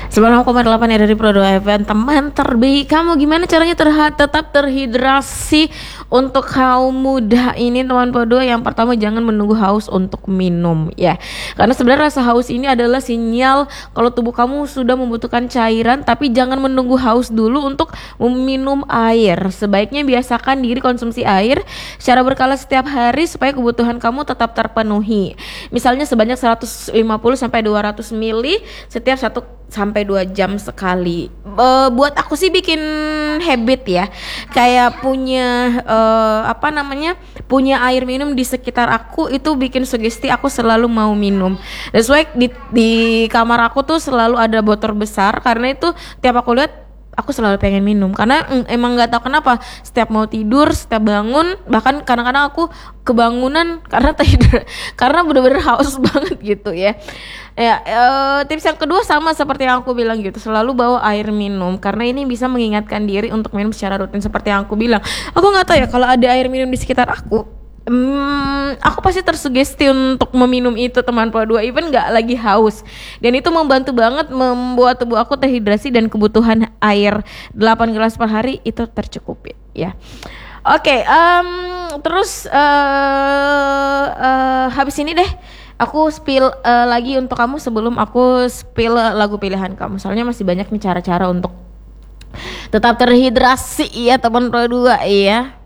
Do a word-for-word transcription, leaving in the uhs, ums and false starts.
sembilan koma delapan ya dari Pro dua F M. Teman terbaik kamu, gimana caranya terha- tetap terhidrasi untuk kaum muda ini teman Pro dua? Yang pertama, jangan menunggu haus untuk minum ya. Karena sebenarnya rasa haus ini adalah sinyal kalau tubuh kamu sudah membutuhkan cairan, tapi jangan menunggu haus dulu untuk meminum air. Sebaiknya biasakan diri konsumsi air secara berkala setiap hari supaya kebutuhan kamu tetap terpenuhi. Misalnya sebanyak seratus lima puluh sampai dua ratus mili setiap satu sampai dua jam sekali. E, buat aku sih bikin habit ya, kayak punya e, apa namanya punya air minum di sekitar aku, itu bikin sugesti aku selalu mau minum. That's why di, di kamar aku tuh selalu ada botol besar, karena itu tiap aku lihat aku selalu pengen minum. Karena mm, emang nggak tahu kenapa setiap mau tidur, setiap bangun, bahkan kadang-kadang aku kebangunan karena tidur, karena bener-bener haus banget gitu ya. Ya, e, tips yang kedua sama seperti yang aku bilang gitu, selalu bawa air minum karena ini bisa mengingatkan diri untuk minum secara rutin seperti yang aku bilang. Aku nggak tahu ya, kalau ada air minum di sekitar aku, Hmm, aku pasti tersugesti untuk meminum itu teman Pro dua, even gak lagi haus. Dan itu membantu banget membuat tubuh aku terhidrasi dan kebutuhan air delapan gelas per hari itu tercukupi ya. Oke, okay, um, terus uh, uh, habis ini deh aku spill uh, lagi untuk kamu sebelum aku spill lagu pilihan kamu. Soalnya masih banyak nih cara-cara untuk tetap terhidrasi ya teman Pro dua ya.